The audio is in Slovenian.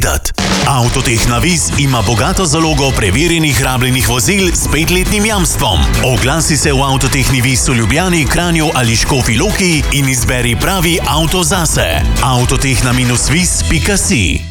Avtotehna Vis ima bogato zalogo preverjenih rabljenih vozil s 5-letnim jamstvom. Oglasi se v Avtotehni Vis v Ljubljani, Kranju ali Škofji Loki in izberi pravi avto zase. Avtotehna-vis.si